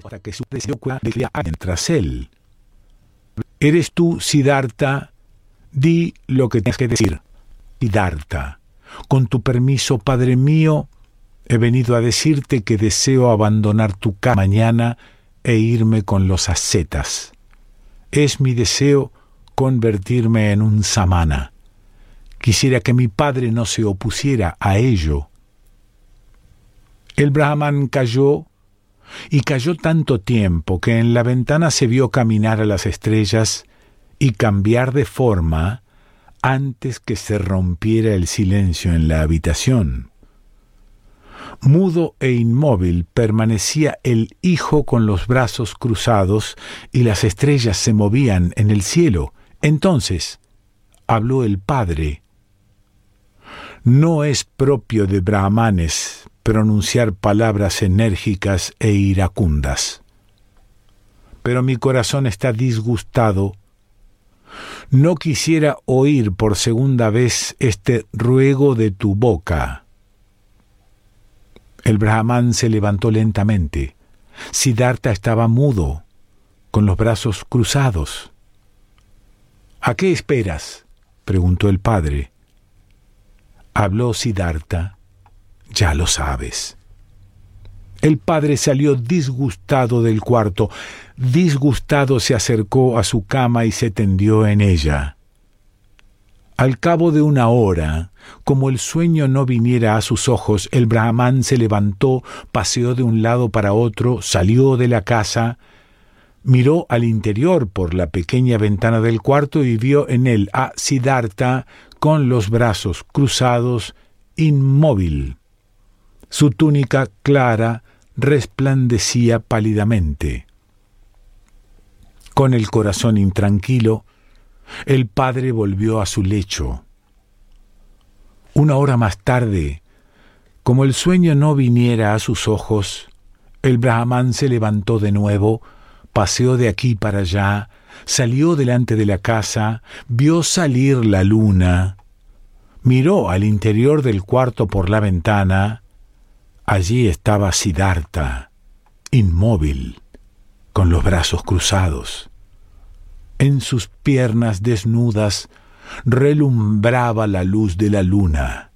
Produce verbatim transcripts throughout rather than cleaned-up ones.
hasta que su deseo de alguien tras él. ¿Eres tú, Siddhartha? Di lo que tienes que decir. Siddhartha, con tu permiso, padre mío, he venido a decirte que deseo abandonar tu cama mañana e irme con los ascetas. Es mi deseo convertirme en un samana. Quisiera que mi padre no se opusiera a ello. El brahman cayó, y cayó tanto tiempo que en la ventana se vio caminar a las estrellas y cambiar de forma antes que se rompiera el silencio en la habitación. Mudo e inmóvil permanecía el hijo con los brazos cruzados y las estrellas se movían en el cielo. Entonces habló el padre. No es propio de brahmanes pronunciar palabras enérgicas e iracundas. Pero mi corazón está disgustado. No quisiera oír por segunda vez este ruego de tu boca. El brahmán se levantó lentamente. Siddhartha estaba mudo, con los brazos cruzados. ¿A qué esperas?, preguntó el padre. Habló Siddhartha. Ya lo sabes. El padre salió disgustado del cuarto. Disgustado se acercó a su cama y se tendió en ella. Al cabo de una hora, como el sueño no viniera a sus ojos, el brahmán se levantó, paseó de un lado para otro, salió de la casa, miró al interior por la pequeña ventana del cuarto y vio en él a Siddhartha con los brazos cruzados, inmóvil. Su túnica clara resplandecía pálidamente. Con el corazón intranquilo, el padre volvió a su lecho. Una hora más tarde, como el sueño no viniera a sus ojos, el brahmán se levantó de nuevo, paseó de aquí para allá, salió delante de la casa, vio salir la luna, miró al interior del cuarto por la ventana. Allí estaba Siddhartha, inmóvil, con los brazos cruzados. En sus piernas desnudas relumbraba la luz de la luna.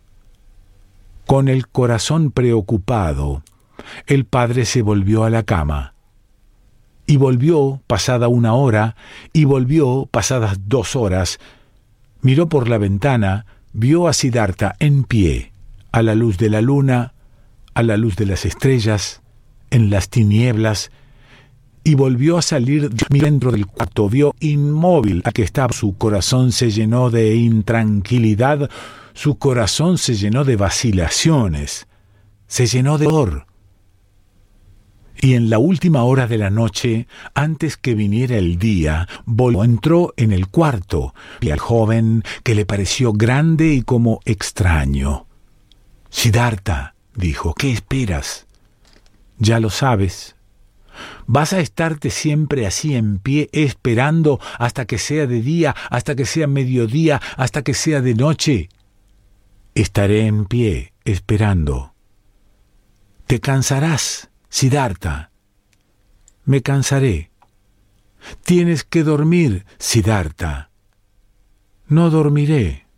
Con el corazón preocupado, el padre se volvió a la cama. Y volvió pasada una hora, y volvió pasadas dos horas. Miró por la ventana, vio a Siddhartha en pie, a la luz de la luna, a la luz de las estrellas, en las tinieblas, y volvió a salir dentro del cuarto. Vio inmóvil a que estaba. Su corazón se llenó de intranquilidad, su corazón se llenó de vacilaciones, se llenó de dolor. Y en la última hora de la noche, antes que viniera el día, volvió, entró en el cuarto, y al joven que le pareció grande y como extraño. Siddhartha, dijo, ¿qué esperas? Ya lo sabes. ¿Vas a estarte siempre así en pie, esperando hasta que sea de día, hasta que sea mediodía, hasta que sea de noche? Estaré en pie, esperando. ¿Te cansarás, Siddhartha? Me cansaré. Tienes que dormir, Siddhartha. No dormiré.